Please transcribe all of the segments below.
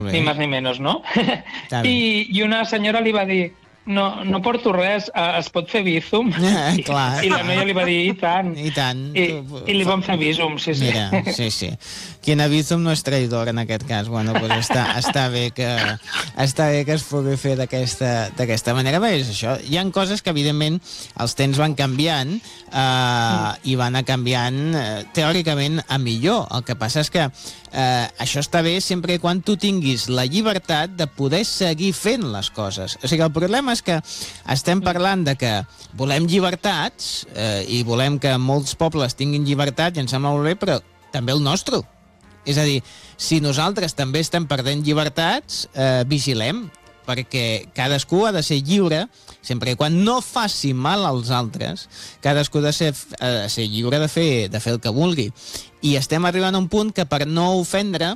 ni més ni menys, no? Està bé. I una senyora li va dir, no porto res, es pot fer bízum? Clar. I la noia li va dir, i tant. I tant. I li van fer bízum, sí. Mira, sí. Qui en bízum no és traïdor, en aquest cas. Bueno, doncs està bé que es pugui fer d'aquesta manera. Bé, és això. Hi ha coses que, evidentment, els temps van canviant i van anar canviant, teòricament, a millor. El que passa és que això està bé sempre quan tu tinguis la llibertat de poder seguir fent les coses. O sigui, el problema és que estem parlant de que volem llibertats i volem que molts pobles tinguin llibertat i ens sembla molt bé, però també el nostre. És a dir, si nosaltres també estem perdent llibertats, vigilem, perquè cadascú ha de ser lliure, sempre i quan no faci mal als altres, cadascú ha de ser lliure de fer el que vulgui. I estem arribant a un punt que per no ofendre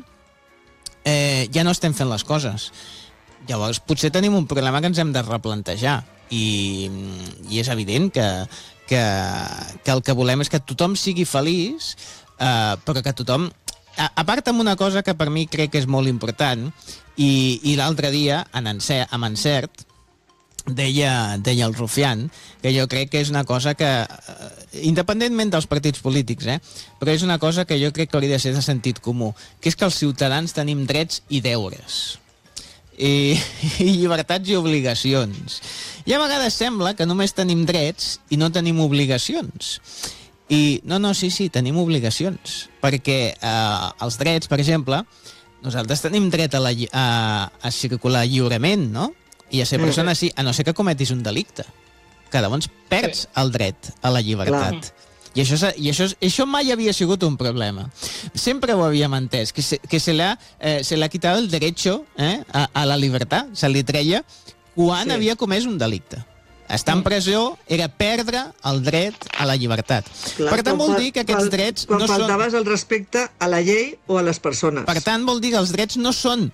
ja no estem fent les coses. Llavors, potser tenim un problema que ens hem de replantejar. I és evident que el que volem és que tothom sigui feliç, però que tothom... A part amb una cosa que per mi crec que és molt important, i l'altre dia, amb encert, deia el Rufián, que jo crec que és una cosa que, independentment dels partits polítics, però és una cosa que jo crec que hauria de ser de sentit comú, que és que els ciutadans tenim drets i deures. I llibertats i obligacions. I a vegades sembla que només tenim drets i no tenim obligacions. I sí, tenim obligacions, perquè els drets, per exemple, nosaltres tenim dret a circular lliurement, no? I a ser persona sí, a no ser que cometis un delicte, que llavors perds el dret a la llibertat. I això mai havia sigut un problema. Sempre ho havíem entès, que se le ha quitado el derecho a la libertad, se li treia quan havia comès un delicte. Estar en presó era perdre el dret a la llibertat. Clar, per tant, vol dir que aquests drets no són... Quan faltaves el respecte a la llei o a les persones. Per tant, vol dir que els drets no són...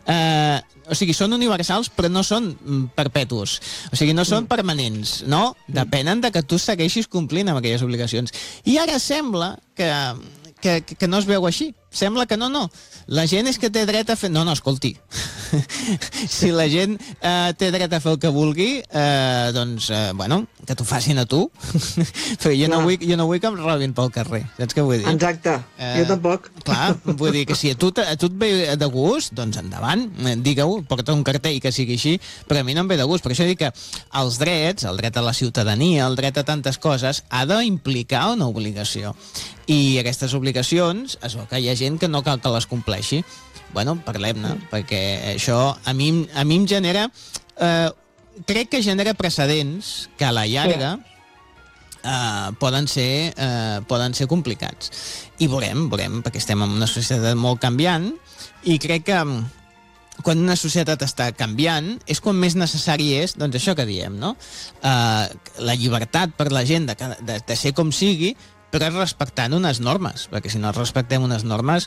o sigui, són universals, però no són perpetus. O sigui, no són permanents, no? Depenen de que tu segueixis complint amb aquelles obligacions. I ara sembla que no es veu així. Sembla que no. La gent és que té dret a fer... No, escolti. Si la gent té dret a fer el que vulgui, doncs, que t'ho facin a tu. Però jo no vull que em robin pel carrer. Saps què vull dir? Exacte. Jo tampoc. Clar, vull dir que si a tu et ve de gust, doncs endavant. Digue-ho, porta un cartell que sigui així, però a mi no em ve de gust. Per això dic que els drets, el dret a la ciutadania, el dret a tantes coses, ha d'implicar una obligació. I aquestes obligacions, es veu que hi ha gent que no cal que les compleixi. Bueno, parlem-ne, perquè això a mi em genera... crec que genera precedents que a la llarga poden ser complicats. I veurem, perquè estem en una societat molt canviant, i crec que quan una societat està canviant és quan més necessari és, doncs això que diem, no? La llibertat per la gent de ser com sigui, però respectant unes normes, perquè si no respectem unes normes,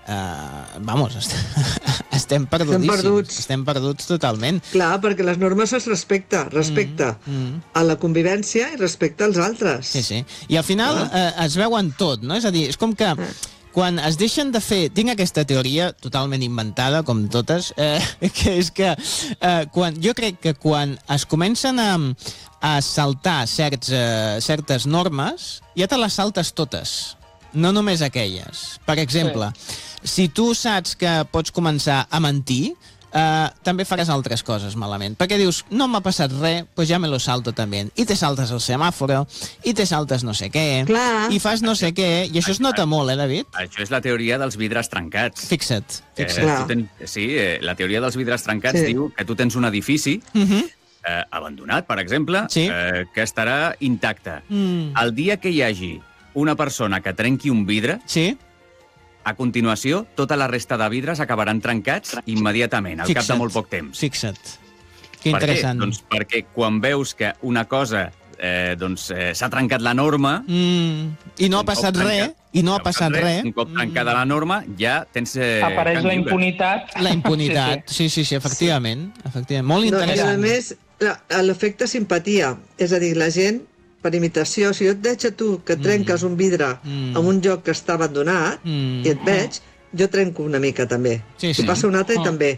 estem perdudíssims. Estem perduts totalment. Clar, perquè les normes es respecta a la convivència i respecte als altres. Sí. I al final es veuen tot, no? És a dir, és com que quan es deixen de fer... Tinc aquesta teoria totalment inventada, com totes, que és que jo crec que quan es comencen a saltar certes normes, ja te les saltes totes, no només aquelles. Per exemple, si tu saps que pots començar a mentir, també faràs altres coses malament. Perquè dius, no m'ha passat res, doncs ja me lo salto també. I te saltes el semàforo, i te saltes no sé què, i fas no sé què, i això es nota molt, David? Això és la teoria dels vidres trencats. Fixa't. Sí, la teoria dels vidres trencats diu que tu tens un edifici abandonat, per exemple, que estarà intacte. El dia que hi hagi una persona que trenqui un vidre, a continuació, tota la resta de vidres acabaran trencats immediatament, al cap de molt poc temps. Fixa't. Que interessant. Per què? Doncs perquè quan veus que una cosa s'ha trencat la norma... I no ha passat res. Un cop trencada la norma, ja tens... Apareix la impunitat. La impunitat, sí, efectivament. Molt interessant. I a més, l'efecte simpatia. És a dir, la gent, per imitació, si jo et veig a tu que trenques un vidre en un lloc que està abandonat i et veig, jo trenco una mica també. Sí, Si passa un altre, també.